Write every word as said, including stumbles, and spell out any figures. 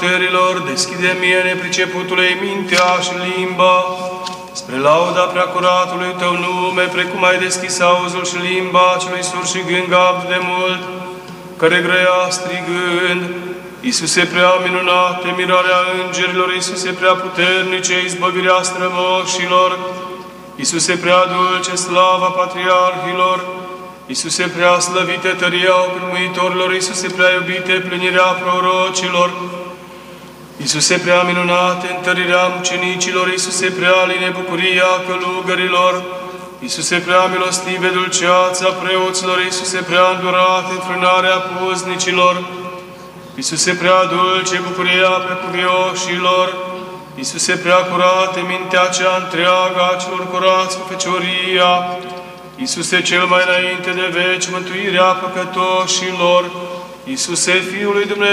puterilor, deschide mie nepriceputului mintea și limba, spre lauda preacuratului Tău nume, precum ai deschis auzul și limba celui sur și gângab de mult, care grăia strigând, Iisuse prea minunate, mirarea îngerilor, Iisuse prea puternice, izbăvirea strămoșilor, Iisuse prea dulce, slava patriarhilor, Iisuse prea slăvite, tăria oprimuitorilor, Iisuse prea iubite, plinirea prorocilor, Iisuse prea minunate, întărirea mucenicilor, Iisuse prea line, bucuria călugărilor, Iisuse prea milostive, dulceața preoților, Iisuse prea îndurate, înfrânarea puznicilor, Iisuse prea dulce, bucuria precuvioșilor, Iisuse prea curate, mintea cea întreagă a celor curați cu fecioria, Iisuse cel mai înainte de veci, mântuirea păcătoșilor, Iisuse Fiul lui Dumnezeu,